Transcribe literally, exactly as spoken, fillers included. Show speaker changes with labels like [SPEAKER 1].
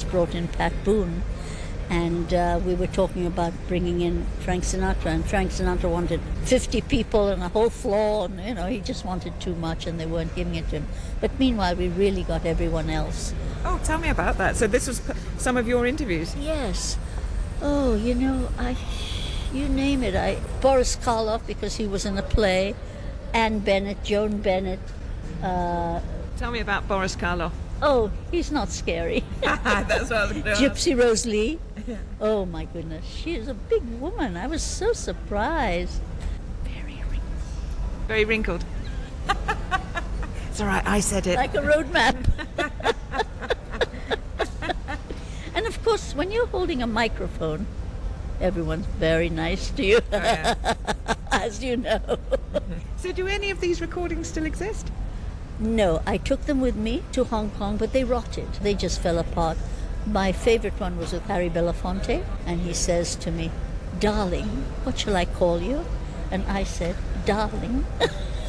[SPEAKER 1] brought in Pat Boone, and uh, we were talking about bringing in Frank Sinatra, and Frank Sinatra wanted fifty people and a whole floor, and you know, he just wanted too much and they weren't giving it to him. But meanwhile, we really got everyone else.
[SPEAKER 2] Oh, tell me about that. So this was p- some of your interviews?
[SPEAKER 1] Yes. Oh, you know, I, you name it. I Boris Karloff, because he was in a play, Anne Bennett, Joan Bennett. Uh,
[SPEAKER 2] Tell me about Boris Karloff.
[SPEAKER 1] oh, he's not scary.
[SPEAKER 2] That's what I was going to ask.
[SPEAKER 1] Gypsy Rose Lee. Oh my goodness, she is a big woman. I was so surprised. Very wrinkled.
[SPEAKER 2] Very wrinkled. It's all right, I said it.
[SPEAKER 1] Like a road map. And of course, when you're holding a microphone, everyone's very nice to you,
[SPEAKER 2] Oh, yeah.
[SPEAKER 1] as you know.
[SPEAKER 2] So do any of these recordings still exist?
[SPEAKER 1] No, I took them with me to Hong Kong, but they rotted. They just fell apart. My favorite one was with Harry Belafonte, and he says to me, "Darling, what shall I call you?" And I said, "Darling."